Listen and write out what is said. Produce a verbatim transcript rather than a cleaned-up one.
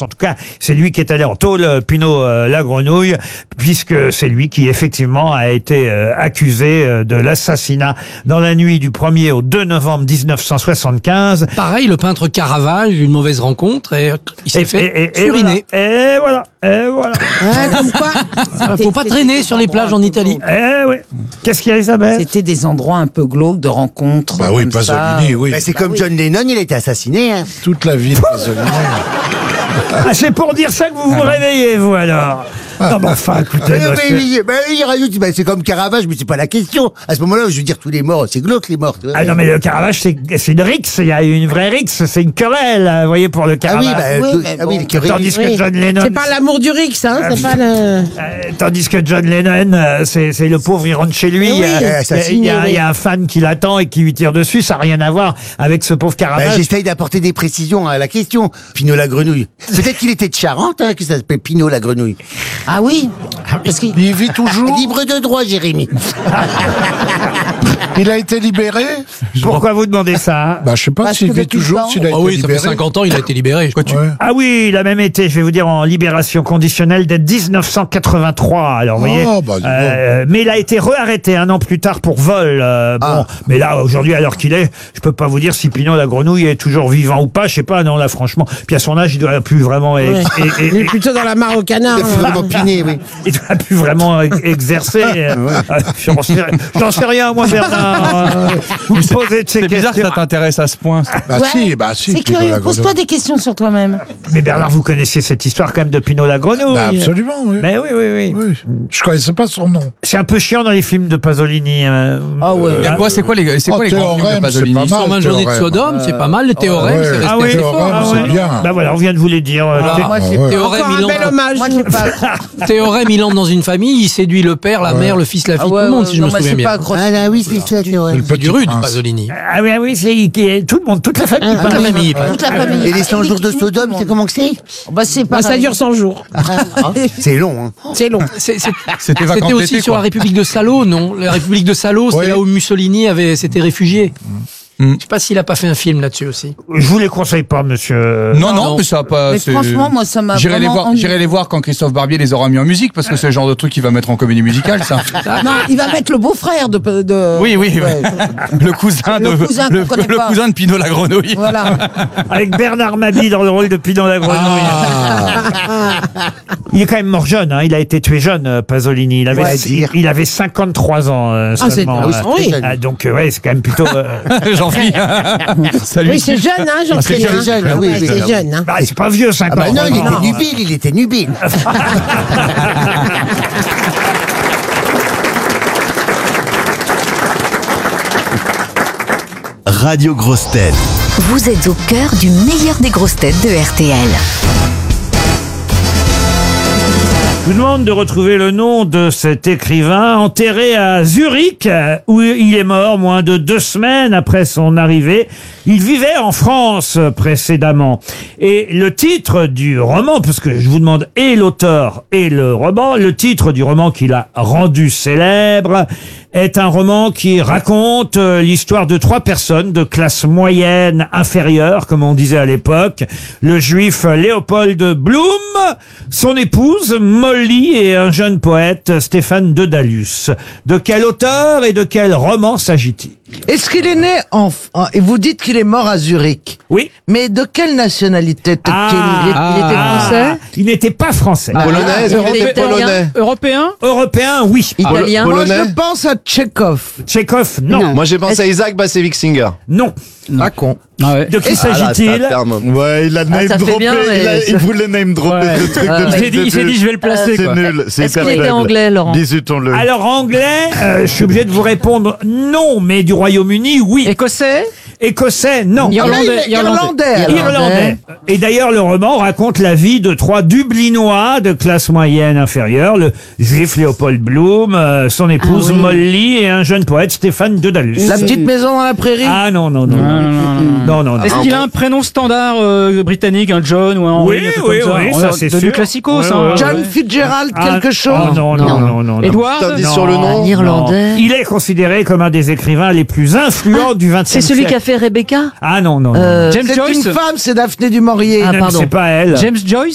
En tout cas, c'est lui qui est allé en tôle, Pinault euh, la grenouille, puisque c'est lui qui effectivement a été euh, accusé euh, de l'assassinat dans la nuit du premier au deux novembre mille neuf cent soixante-quinze. Pareil, le peintre Caravage, une mauvaise rencontre et il s'est Et, fait et, et, et furiner. voilà, et voilà, et voilà. Ouais, comme quoi. Faut pas traîner sur les plages en Italie. Eh oui. Qu'est-ce qu'il y a, Isabelle? C'était des endroits un peu glauques de rencontres. Bah oui, comme ça. Pasolini, oui. Bah, c'est comme John Lennon, il a été assassiné. Hein. Toute la vie de Pasolini. Ah, c'est pour dire ça que vous vous réveillez, vous, alors. Non, mais enfin, écoutez, Euh, monsieur. mais, mais, bah, il rajoute, bah, c'est comme Caravage, mais c'est pas la question. À ce moment-là, je veux dire, tous les morts, c'est glauque les morts. tu vois. Ah non, mais le Caravage, c'est c'est une rixe, il y a une vraie rixe, c'est une querelle, vous voyez, pour le Ah Caravage. oui, bah, Oui, tout- mais ah oui, bon. les querelles- Tandis que Oui. John Lennon... C'est pas l'amour du Rix, hein, c'est pas le... Euh, tandis que John Lennon, euh, c'est c'est le pauvre, il rentre chez lui, Oui, euh, il y a- assassiné, il y, a- oui. il y a un fan qui l'attend et qui lui tire dessus, ça n'a rien à voir avec ce pauvre Bah, Caravage. j'essaye d'apporter des précisions à la question. Pinault la grenouille. Peut-être qu'il était de Charente, hein, que ça s'appelle Pinault la grenouille. Ah oui. Parce qu'il... Il vit toujours. Libre de droit, Jérémy. Il a été libéré. Pourquoi vous demandez ça hein Bah, je sais pas Parce s'il que vit depuis le toujours, temps- s'il a Ah été oui, ça fait libéré. cinquante ans, il a été libéré. Quoi, tu... Ouais. Ah oui, il a même été, je vais vous dire, en libération conditionnelle dès mille neuf cent quatre-vingt-trois. Alors, vous voyez, Oh, bah, dis donc. euh, mais il a été réarrêté un an plus tard pour vol. euh, bon, Ah. mais là, aujourd'hui, à l'heure qu'il est, je peux pas vous dire si Pinault la grenouille est toujours vivant ou pas. Je sais pas, non, là, franchement. Puis à son âge, il doit plus vraiment, Ouais. ex- et- et- Il est plutôt dans la mare au canard. Il a hein. vraiment piné, oui. il doit plus vraiment ex- exercer. euh, euh, J'en sais, j'en sais rien, moi, Bernard. Euh, Vous me posez de ces C'est bizarre que questions. ça t'intéresse à ce point. Bah Ouais. si, bah si. C'est Pinault curieux, la pose-toi grenouille. des questions sur toi-même. Mais Bernard, vous connaissiez cette histoire quand même de Pinault la grenouille. Bah, absolument, oui. Mais oui, oui, oui. Oui. Je connaissais pas son nom. C'est un peu chiant dans les films de Pasolini. euh, Ah ouais. Il y a quoi, c'est quoi les, c'est Oh, quoi les grands films de Théorème, Pasolini? c'est pas mal. Sans journée de Théorème. Sodome, c'est pas mal. Le théorème, ouais. c'est resté Ah oui, assez Théorème, fort. ah c'est ouais. bien. Bah voilà, on vient de vous les dire. euh, Ah, Thé- Moi, Ah c'est ouais. Théorème, encore il un bel entre- hommage. Moi, j'ai pas. Théorème, il entre dans une famille, il séduit le père, la mère, le fils, la fille, Ah tout ouais, le monde, ouais, si je non, me moi, souviens c'est bien. pas accroché. Ah là, oui, c'est ça, Le théorème. petit Du rude, prince. Pasolini. Ah oui, ah oui, c'est qui est- tout le monde, toute la famille. Toute la parle. famille. Toute la famille. Et les cent jours de Sodome, c'est comment que c'est Bah, c'est Bah, pas. ça dure cent jours. C'est long, hein. C'est long. C'est- c'est- C'était vacances C'était aussi d'été, sur quoi. la République de Salo, non? La République de Salo, c'est Oui. là où Mussolini avait, s'était réfugié. Mm. Je sais pas s'il a pas fait un film là-dessus aussi. Je vous les conseille pas, monsieur. Non, non, non. mais ça a pas. Mais c'est- franchement, moi, ça m'a J'irai les vraiment voir, ennuyé. j'irai les voir quand Christophe Barbier les aura mis en musique, parce que c'est le genre de truc qu'il va mettre en comédie musicale, ça. Non, il va mettre le beau-frère de, de... Oui, oui, Ouais. oui. Le cousin de, Le cousin qu'on le, connaît le pas. cousin de Pinault la grenouille. Voilà. Avec Bernard Mabie dans le rôle de Pinault la grenouille. Ah. Il est quand même mort jeune, hein. Il a été tué jeune, euh, Pasolini. Il avait, Ouais, il, dire. il avait cinquante-trois ans euh, Ah, c'est- seulement. ah oui, euh. c'est très Ah, donc, euh, ouais, c'est quand même plutôt... euh, Jean-Philippe. Salut. Oui, c'est jeune, hein, jean Ah, c'est philippe jeune, ah oui, oui, c'est ah oui. jeune, hein. bah, c'est pas vieux, Ah cinquante. bah non, il ans. était nubile, il était nubile. Radio Grosses Têtes. Vous êtes au cœur du meilleur des grosses têtes de R T L. Je vous demande de retrouver le nom de cet écrivain enterré à Zurich, euh, où il est mort moins de deux semaines après son arrivée. Il vivait en France euh, précédemment. Et le titre du roman, parce que je vous demande et l'auteur et le roman, le titre du roman qu'il a rendu célèbre est un roman qui raconte euh, l'histoire de trois personnes de classe moyenne inférieure, comme on disait à l'époque. Le juif Léopold Bloom, son épouse Molly et un jeune poète Stéphane Dedalus. De quel auteur et de quel roman s'agit-il? Est-ce qu'il est né en, en- et vous dites qu'il est mort à Zurich. Oui. Mais de quelle nationalité était-il? Ah, Il est- il était ah, français? Il n'était pas français. Polonais, est-ce qu'il était Italien. polonais? Européen? Européen, oui. Italien. Moi, Polonais. je pense à Tchekhov. Tchekhov, non. Moi j'ai pensé à Isaac Bashevis-Singer. Non. Ah con. Ah ouais. De qui Ah là, s'agit-il? ça ferme. Ouais, il a name ça fait droppé, bien, mais il, a- ça- il voulait name dropper Ouais. le truc Ouais. de Il s'est dit, il s'est dit, je vais le placer, C'est quoi. nul, c'est Est-ce hyper qu'il était faible. anglais, Laurent? Discutons-le. Alors anglais, euh, je suis obligé de vous répondre non, mais du Royaume-Uni, oui. Écossais? Écossais, non. Irlandais. Irlandais. Irlandais. Et d'ailleurs, le roman raconte la vie de trois Dublinois de classe moyenne inférieure, le juif Léopold Bloom, euh, son épouse Ah oui. Molly et un jeune poète Stéphane Dedalus. La petite maison dans la prairie. Ah non, non, non. Non, non, non. Est-ce qu'il a un prénom standard euh, britannique, un John ou un Henry? Oui, un truc oui, comme oui, ça, ça, On a c'est de- Du sûr. classico, Ouais, ça. ouais, hein. John ouais. Fitzgerald, Ah, quelque chose. oh, non, non, non, non. Edward? Putain, dis sur le nom. Non. Irlandais. Il est considéré comme un des écrivains les plus influents du vingtième C'est siècle. celui qui a fait Rebecca. Ah non, non, non. Euh, James c'est Joyce? une femme, c'est Daphné du Maurier. Non, Ah, mais pardon. c'est pas elle. James Joyce?